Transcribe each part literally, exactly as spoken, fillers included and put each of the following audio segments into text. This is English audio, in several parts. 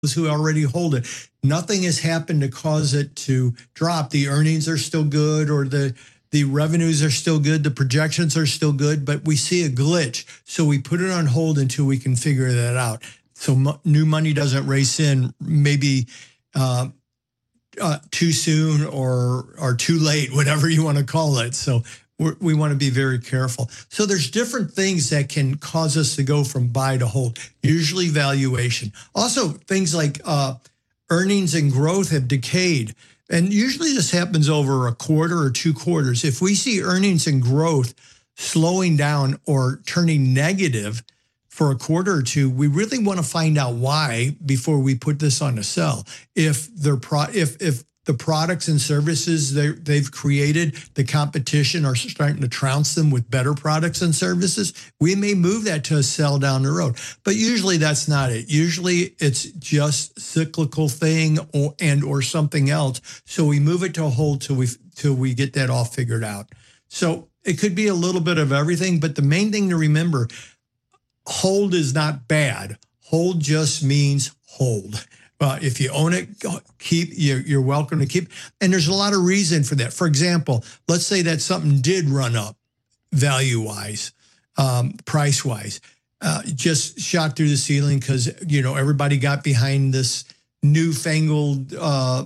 those who already hold it. Nothing has happened to cause it to drop. The earnings are still good, or the the revenues are still good. The projections are still good, but we see a glitch. So we put it on hold until we can figure that out. So mo- new money doesn't race in maybe uh, uh, too soon or or too late, whatever you want to call it. So we're, we want to be very careful. So there's different things that can cause us to go from buy to hold. Usually valuation. Also things like uh, earnings and growth have decayed. And usually this happens over a quarter or two quarters. If we see earnings and growth slowing down or turning negative for a quarter or two, we really want to find out why before we put this on a sell. If they're pro- if if the products and services they, they've created, the competition are starting to trounce them with better products and services, we may move that to a sell down the road. But usually that's not it. Usually it's just cyclical thing or and or something else. So we move it to a hold till we till we get that all figured out. So it could be a little bit of everything, but the main thing to remember, hold is not bad. Hold just means hold. Uh, if you own it, keep. You're, you're welcome to keep. And there's a lot of reason for that. For example, let's say that something did run up value-wise, um, price-wise, uh, just shot through the ceiling because, you know, everybody got behind this newfangled uh,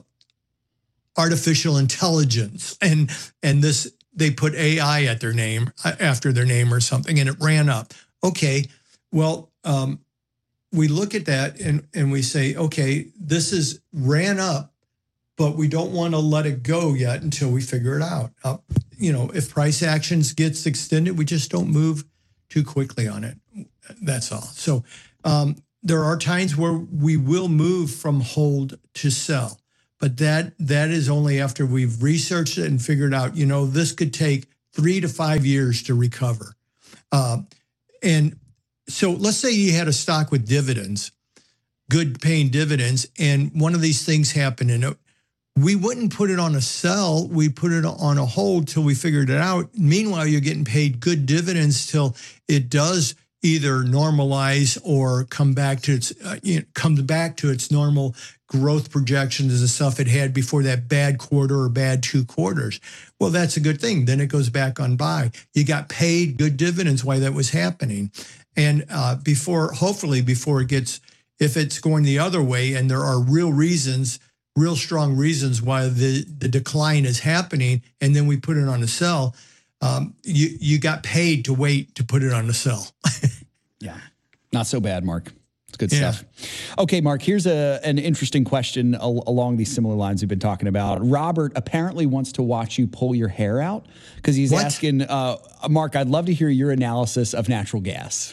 artificial intelligence. And, and this, they put A I at their name, after their name or something, and it ran up. Okay, well, um, we look at that and, and we say, okay, this is ran up, but we don't want to let it go yet until we figure it out. Uh, you know, if price actions gets extended, we just don't move too quickly on it. That's all. So um, there are times where we will move from hold to sell, but that that is only after we've researched it and figured out, you know, this could take three to five years to recover. Uh, and So let's say you had a stock with dividends, good paying dividends, and one of these things happened, and it, we wouldn't put it on a sell. We put it on a hold till we figured it out. Meanwhile, you're getting paid good dividends till it does either normalize or come back to its uh, you know, comes back to its normal growth projections and stuff it had before that bad quarter or bad two quarters. Well, that's a good thing. Then it goes back on buy. You got paid good dividends while that was happening. And uh, before, hopefully before it gets, if it's going the other way and there are real reasons, real strong reasons why the, the decline is happening, and then we put it on a sell, um, you, you got paid to wait to put it on a sell. Yeah, not so bad, Mark. It's good Yeah. stuff. Okay, Mark, here's a, an interesting question al- along these similar lines we've been talking about. Robert apparently wants to watch you pull your hair out because he's What? asking, uh, Mark, I'd love to hear your analysis of natural gas.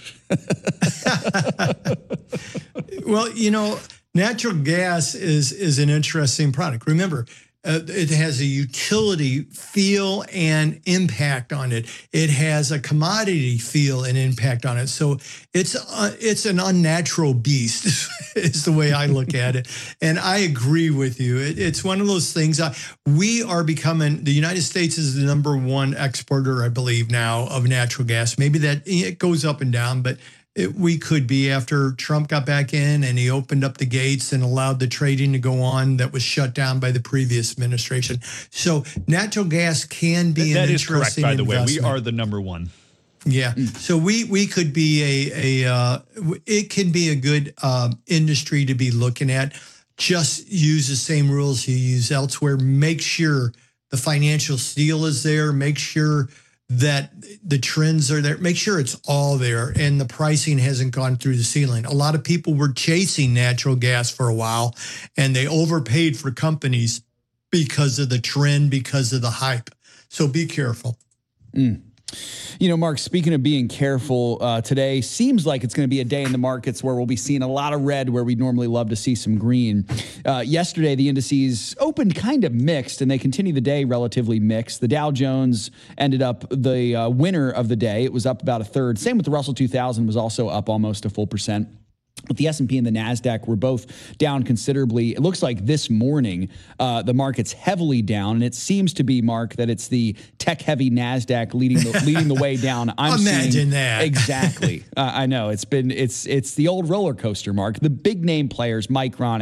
Well, you know, natural gas is is an interesting product. Remember, uh, it has a utility feel and impact on it. It has a commodity feel and impact on it. So it's uh, it's an unnatural beast, is the way I look at it. And I agree with you. It, it's one of those things. Uh, we are becoming, the United States is the number one exporter, I believe, now of natural gas. Maybe that it goes up and down, but It, we could be after Trump got back in and he opened up the gates and allowed the trading to go on that was shut down by the previous administration. So natural gas can be that an is correct, interesting by the way. We investment. are the number one. Yeah. So we we could be a, a uh, it can be a good um, industry to be looking at. Just use the same rules you use elsewhere. Make sure the financial steel is there. Make sure that the trends are there. Make sure it's all there and the pricing hasn't gone through the ceiling. A lot of people were chasing natural gas for a while and they overpaid for companies because of the trend, because of the hype. So be careful. Mm. You know, Mark, speaking of being careful, uh, today seems like it's going to be a day in the markets where we'll be seeing a lot of red where we'd normally love to see some green. Uh, yesterday, the indices opened kind of mixed, and they continue the day relatively mixed. The Dow Jones ended up the uh, winner of the day. It was up about a third. Same with the Russell two thousand, was also up almost a full percent. But the S and P and the NASDAQ were both down considerably. It looks like this morning uh, the market's heavily down, and it seems to be, Mark, that it's the tech-heavy NASDAQ leading the, leading the way down. I'm Imagine seeing, that. Exactly. uh, I know. It's been it's it's the old roller coaster, Mark. The big name players, Micron,